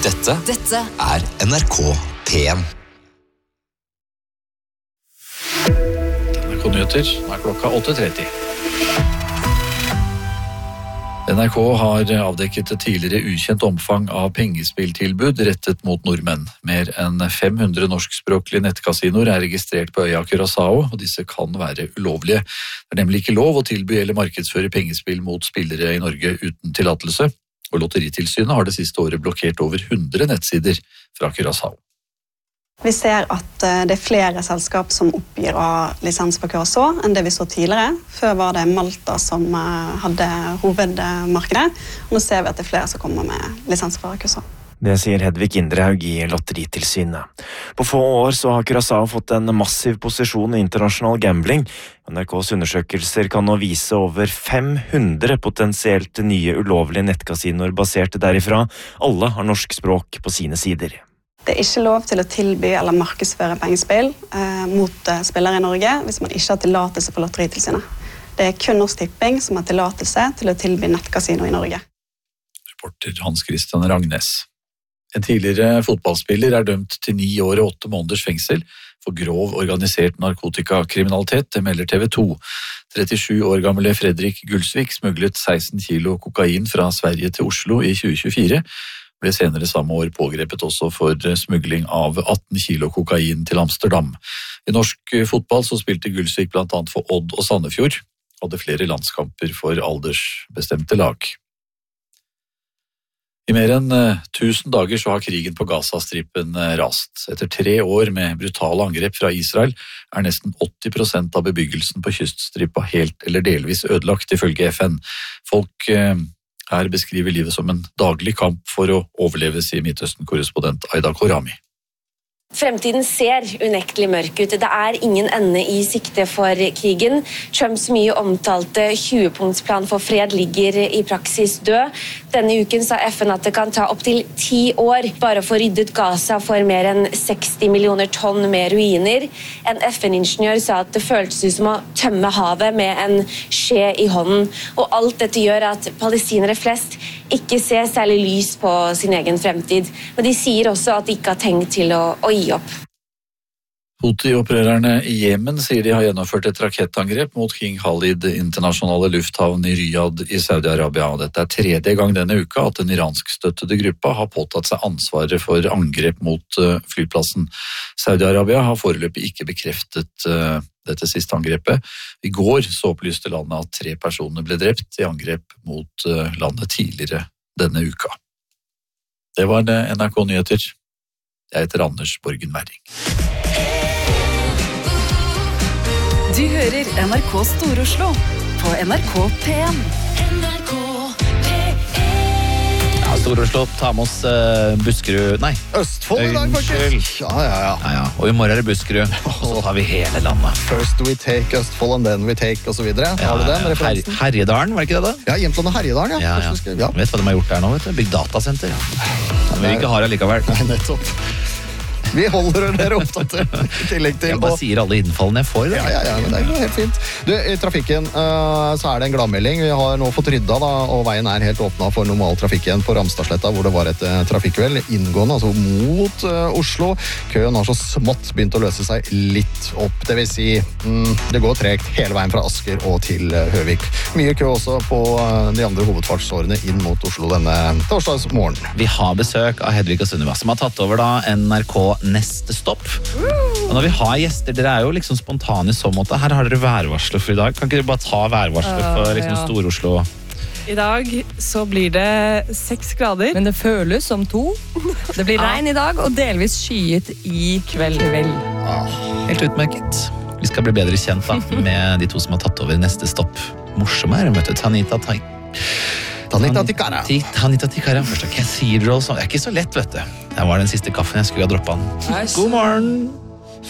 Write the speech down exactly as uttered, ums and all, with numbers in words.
Dette, Dette er N R K P en. N R K Nyheter, nå er klokka åtte tretti. N R K har avdekket et tidligere ukjent omfang av pengespilltilbud rettet mot nordmenn. Mer enn fem hundre norskspråklige nettkasinoer er registrert på øya Curaçao, og disse kan være ulovlige. Det er nemlig ikke lov å tilby eller markedsføre pengespill mot spillere i Norge uten tillatelse, og Lotteritilsynet har det siste året blokkert over hundre nettsider fra Curaçao. Vi ser at det er flere selskap som oppgir å ha lisens på Curaçao enn det vi så tidligere. Før var det Malta som hadde hovedmarkedet, og nå ser vi at det er flere som kommer med lisens fra Curaçao. Det sier Hedvig Indrehaug i Lotteritilsynet. På få år så har Curaçao fått en massiv posisjon i internasjonal gambling. N R K's undersøkelser kan nå vise over fem hundre potensielt nye ulovlige nettkasinoer basert derifra. Alle har norsk språk på sine sider. Det er ikke lov til å tilby eller markedsføre pengespill eh, mot eh, spillere i Norge hvis man ikke har tillatelse på Lotteritilsynet. Det er kun Norsk Tipping som har tillatelse til å tilby nettkasino i Norge. Reporter Hans Christian Ragnes. En tidligere fotballspiller er dømt til ni år og åtte måneders fengsel for grov organisert narkotikakriminalitet, det melder T V to. trettisju år gamle Fredrik Gulsvik smuglet seksten kilo kokain fra Sverige til Oslo i tjue tjuefire, ble senere samme år pågrepet også for smugling av atten kilo kokain til Amsterdam. I norsk fotball så spilte Gulsvik blant annet for Odd og Sandefjord, og hadde flere landskamper for aldersbestemte lag. I mer enn tusen dager så har krigen på Gazastripen rast. Etter tre år med brutale angrep fra Israel er nesten åtti prosent av bebyggelsen på kyststripa helt eller delvis ødelagt, ifølge F N. Folk her beskriver livet som en daglig kamp for å overleve, sier Midtøsten-korrespondent Aida Korami. Fremtiden ser unektelig mørk ut. Det er ingen ende i sikte for krigen. Trumps mye omtalte tjue-punktsplan for fred ligger i praksis død. Denne uken sa F N at det kan ta opp til ti år bare å få ryddet Gaza for mer enn seksti millioner tonn med ruiner. En F N-ingeniør sa at det føltes ut som å tømme havet med en skje i hånden. Og alt dette gjør at palestinere flest ikke ser særlig lys på sin egen fremtid. Men de sier også at de ikke har tenkt til å, å gi opp. Houthi-opprørerne i Jemen sier de har gjennomført et rakettangrep mot King Khalid internasjonale lufthavn i Riyadh i Saudi-Arabia. Dette er tredje gang denne uka at den iranskstøttede gruppa har påtatt seg ansvaret for angrep mot flyplassen. Saudi-Arabia har foreløpig ikke bekreftet dette siste angrepet. I går så opplyste landet at tre personer ble drept i angrep mot landet tidligere denne uka. Det var N R K Nyheter. Jeg heter Anders Borgen Werring. Du hører N R K Stor-Oslo på N R K P en. Ja, Stor-Oslo, ta med oss uh, Buskerud, nei Østfold i dag faktisk. Ja, ja, ja, ja, ja. Og i morgen er det Buskerud, og så tar vi hele landet. First we take Østfold and then we take, og så videre. Ja, har du den Her Herjedalen, var det ikke det da? Ja, Jämtland og Herjedalen, ja. Ja, ja. ja. Vet hva de har gjort der nå, vet du? Bygd datasenter. Men vi ikke har det likevel. Nei, nettopp. Vi holder dere opptatt i tillegg til. Jeg bare sier alle innfallene jeg får. Ja, ja, ja, men det er helt fint. Du, i trafikken uh, så er det en gladmelding. Vi har nå fått rydda da, og veien er helt åpnet for normal trafikk igjen på Ramstadsletta, hvor det var et uh, trafikkvel inngående, altså mot uh, Oslo. Køen har så smått begynt å løse seg litt opp. Det vil si, mm, det går tregt hele veien fra Asker og til uh, Høvik. Mye kø også på uh, de andre hovedfartsårene inn mot Oslo denne torsdagsmorgen. Vi har besøk av Hedvig og Sunniva, som har tatt over da N R K Neste stopp. Og når vi har gjester, dere er jo liksom spontane i så måte. Her har dere værvarsler for i dag. Kan ikke dere bare ta værvarsler for liksom ja. Stor-Oslo? I dag så blir det seks grader. Men det føles som to. Det blir regn i dag, og delvis skyet i kveld. Ah, helt utmerket. Vi skal bli bedre kjent da, med de to som har tatt over neste stopp. Morsomme her, møte Tanita Tai. Tanita Tikara. Tanita Tikara. Først av Cathedral. Det er ikke så lett, vet du. Det var den siste kaffen jeg skulle ha droppet den. God morgen!